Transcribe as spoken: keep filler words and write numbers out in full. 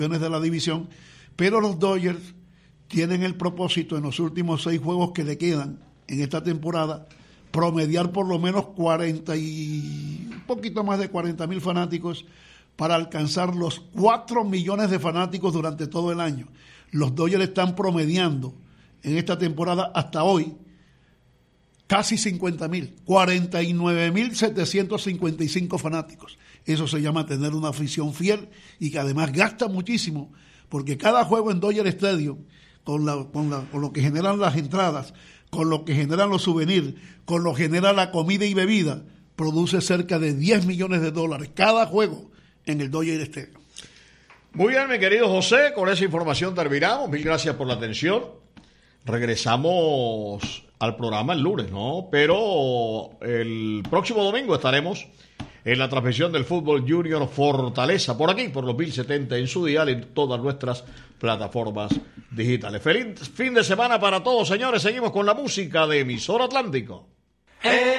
de la división, pero los Dodgers tienen el propósito en los últimos seis juegos que le quedan en esta temporada promediar por lo menos cuarenta y un poquito más de cuarenta mil fanáticos para alcanzar los cuatro millones de fanáticos durante todo el año. Los Dodgers están promediando en esta temporada hasta hoy casi cincuenta mil, cuarenta y nueve mil setecientos cincuenta y cinco fanáticos. Eso se llama tener una afición fiel y que además gasta muchísimo, porque cada juego en Dodger Stadium, con, la, con, la, con lo que generan las entradas, con lo que generan los souvenirs, con lo que genera la comida y bebida, produce cerca de diez millones de dólares cada juego en el Dodger Stadium. Muy bien, mi querido José, con esa información terminamos. Mil gracias por la atención. Regresamos al programa el lunes, ¿no? Pero el próximo domingo estaremos en la transmisión del Fútbol Junior Fortaleza, por aquí, por los mil setenta en su dial, en todas nuestras plataformas digitales. Feliz fin de semana para todos, señores. Seguimos con la música de Emisor Atlántico.